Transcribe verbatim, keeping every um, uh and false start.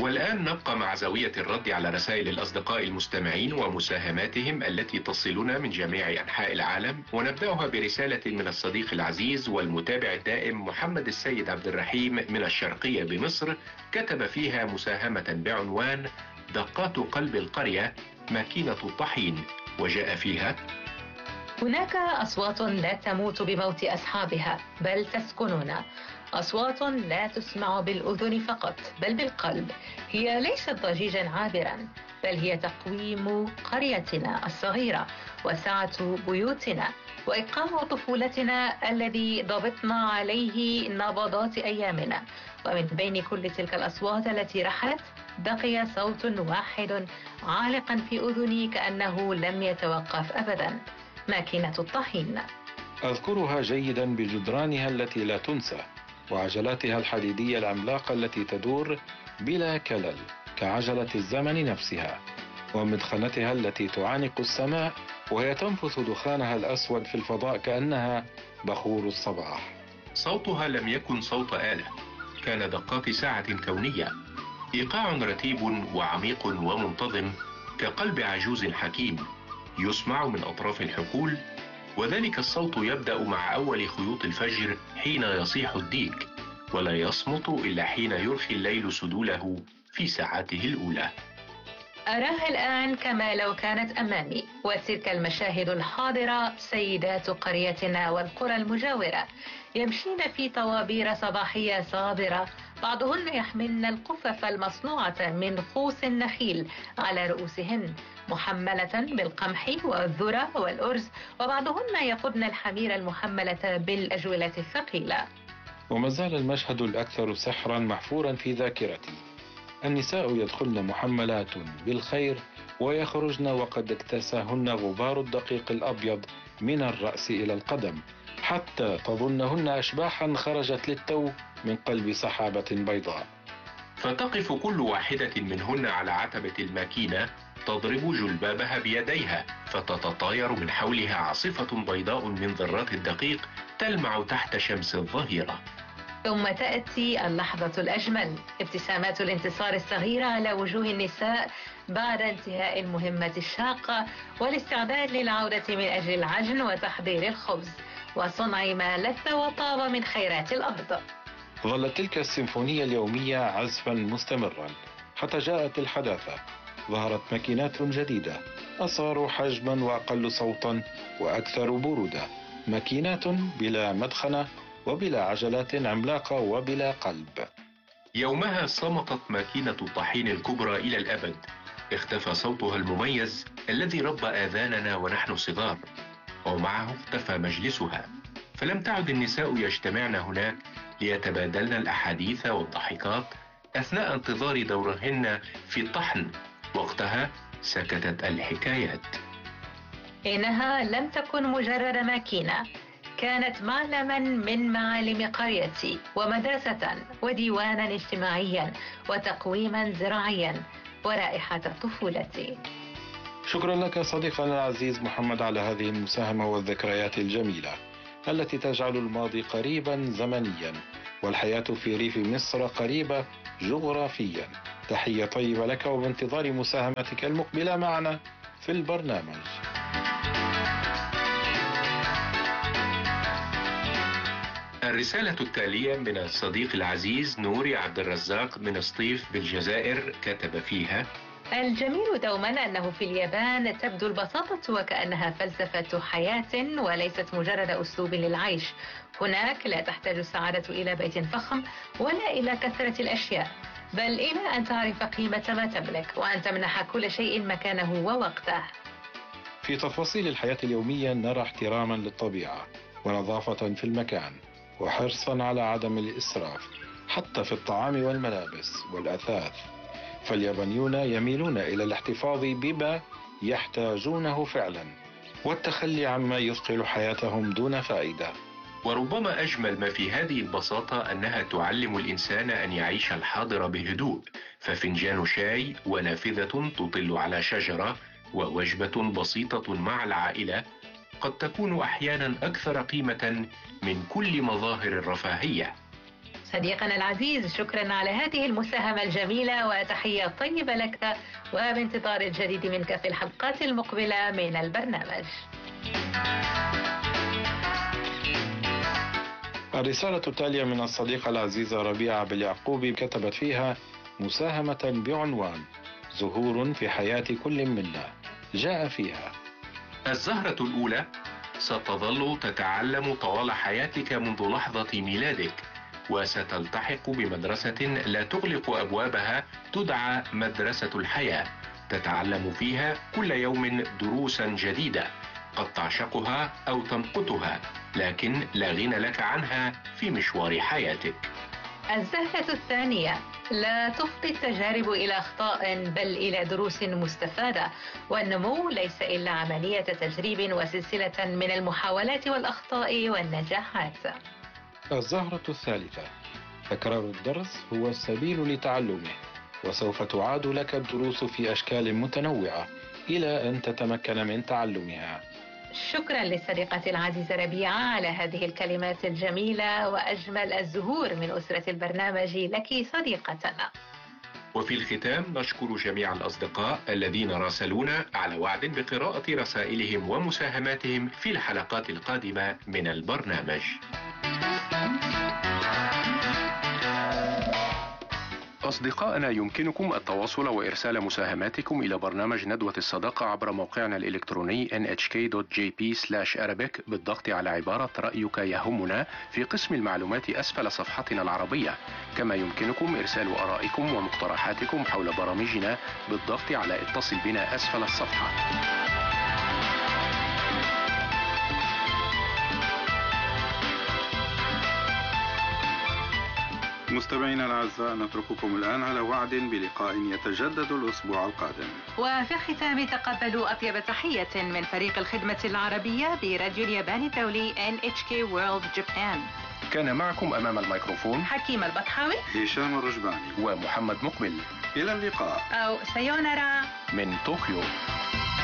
والآن نبقى مع زاوية الرد على رسائل الأصدقاء المستمعين ومساهماتهم التي تصلنا من جميع أنحاء العالم، ونبدأها برسالة من الصديق العزيز والمتابع الدائم محمد السيد عبد الرحيم من الشرقية بمصر. كتب فيها مساهمة بعنوان دقات قلب القرية ماكينة الطحين، وجاء فيها: هناك أصوات لا تموت بموت أصحابها بل تسكننا، أصوات لا تسمع بالأذن فقط بل بالقلب. هي ليست ضجيجا عابرا بل هي تقويم قريتنا الصغيرة وسعة بيوتنا وإيقاع طفولتنا الذي ضبطنا عليه نبضات أيامنا. ومن بين كل تلك الأصوات التي رحلت بقي صوت واحد عالقا في أذني كأنه لم يتوقف أبدا: ماكينة الطحين. أذكرها جيدا بجدرانها التي لا تنسى وعجلاتها الحديدية العملاقة التي تدور بلا كلل كعجلة الزمن نفسها، ومدخنتها التي تعانق السماء وهي تنفث دخانها الأسود في الفضاء كأنها بخور الصباح. صوتها لم يكن صوت آلة، كان دقات ساعة كونية، إيقاع رتيب وعميق ومنتظم كقلب عجوز حكيم يسمع من أطراف الحقول. وذلك الصوت يبدأ مع أول خيوط الفجر حين يصيح الديك، ولا يصمت إلا حين يرخي الليل سدوله في ساعاته الأولى. أراها الآن كما لو كانت أمامي، وتلك المشاهد الحاضرة سيدات قريتنا والقرى المجاورة يمشين في طوابير صباحية صابرة، بعضهن يحملن القفف المصنوعة من خوص النخيل على رؤوسهن محملة بالقمح والذرة والأرز، وبعضهن يقودن الحمير المحملة بالأجولة الثقيلة. وما زال المشهد الأكثر سحرا محفورا في ذاكرتي: النساء يدخلن محملات بالخير ويخرجن وقد اكتساهن غبار الدقيق الأبيض من الرأس إلى القدم، حتى تظنهن أشباحا خرجت للتو من قلب سحابة بيضاء. فتقف كل واحدة منهن على عتبة الماكينة تضرب جلبابها بيديها، فتتطاير من حولها عاصفة بيضاء من ذرات الدقيق تلمع تحت شمس الظهيرة. ثم تأتي اللحظة الأجمل، ابتسامات الانتصار الصغيرة على وجوه النساء بعد انتهاء المهمة الشاقة والاستعداد للعودة من أجل العجن وتحضير الخبز وصنع ما لذ وطاب من خيرات الأرض. ظلت تلك السيمفونية اليومية عزفا مستمرا حتى جاءت الحداثة. ظهرت ماكينات جديدة، أصغر حجما وأقل صوتا وأكثر برودة، ماكينات بلا مدخنة وبلا عجلات عملاقة وبلا قلب. يومها صمتت ماكينة الطحين الكبرى إلى الأبد، اختفى صوتها المميز الذي ربى آذاننا ونحن صغار، ومعه اختفى مجلسها، فلم تعد النساء يجتمعن هناك ليتبادلن الأحاديث والضحكات أثناء انتظار دورهن في الطحن. وقتها سكتت الحكايات. إنها لم تكن مجرد ماكينة، كانت معلما من معالم قريتي ومدرسة وديوانا اجتماعيا وتقويما زراعيا ورائحة طفولتي. شكرا لك صديقنا العزيز محمد على هذه المساهمة والذكريات الجميلة التي تجعل الماضي قريبا زمنيا والحياة في ريف مصر قريبة جغرافيا. تحية طيبة لك وبانتظار مساهمتك المقبلة معنا في البرنامج. الرسالة التالية من الصديق العزيز نوري عبد الرزاق من سطيف بالجزائر، كتب فيها: الجميل دوما أنه في اليابان تبدو البساطة وكأنها فلسفة حياة وليست مجرد أسلوب للعيش. هناك لا تحتاج السعادة إلى بيت فخم ولا إلى كثرة الأشياء، بل إلى أن تعرف قيمة ما تملك وأن تمنح كل شيء مكانه ووقته. في تفاصيل الحياة اليومية نرى احتراما للطبيعة ونظافة في المكان وحرصا على عدم الإسراف حتى في الطعام والملابس والأثاث. فاليابانيون يميلون إلى الاحتفاظ بما يحتاجونه فعلا والتخلي عما يثقل حياتهم دون فائدة. وربما أجمل ما في هذه البساطة أنها تعلم الإنسان أن يعيش الحاضر بهدوء، ففنجان شاي ونافذة تطل على شجرة ووجبة بسيطة مع العائلة قد تكون أحيانا أكثر قيمة من كل مظاهر الرفاهية. صديقنا العزيز، شكرا على هذه المساهمة الجميلة وتحية طيبة لك، وبانتظار الجديد منك في الحلقات المقبلة من البرنامج. الرسالة التالية من الصديقة العزيزة ربيعة باليعقوبي كتبت فيها مساهمة بعنوان زهور في حياة كل منا. جاء فيها: الزهرة الأولى ستظل تتعلم طوال حياتك منذ لحظة ميلادك، وستلتحق بمدرسة لا تغلق أبوابها تدعى مدرسة الحياة، تتعلم فيها كل يوم دروسا جديدة، قد تعشقها أو تمقتها، لكن لا غنى لك عنها في مشوار حياتك. الزهرة الثانية لا تفضي التجارب إلى أخطاء بل إلى دروس مستفادة، والنمو ليس إلا عملية تجريب وسلسلة من المحاولات والأخطاء والنجاحات. الزهرة الثالثة: تكرار الدرس هو السبيل لتعلمه، وسوف تعاد لك الدروس في أشكال متنوعة إلى أن تتمكن من تعلمها. شكرا للصديقة العزيزة ربيعة على هذه الكلمات الجميلة وأجمل الزهور من أسرة البرنامج لك صديقتنا. وفي الختام نشكر جميع الأصدقاء الذين راسلونا، على وعد بقراءة رسائلهم ومساهماتهم في الحلقات القادمة من البرنامج. أصدقائنا، يمكنكم التواصل وإرسال مساهماتكم إلى برنامج ندوة الصداقة عبر موقعنا الإلكتروني إن إتش كي دوت جي بي سلاش أرابيك بالضغط على عبارة رأيك يهمنا في قسم المعلومات أسفل صفحتنا العربية. كما يمكنكم إرسال آرائكم ومقترحاتكم حول برامجنا بالضغط على اتصل بنا أسفل الصفحة. مستمعينا الأعزاء، نترككم الآن على وعد بلقاء يتجدد الأسبوع القادم. وفي الختام تقبلوا أطيب تحية من فريق الخدمة العربية براديو اليابان الدولي إن إتش كي World Japan. كان معكم أمام الميكروفون حكيم البطحاوي، هشام الرجباني ومحمد مقبل. إلى اللقاء أو سايونارا من طوكيو.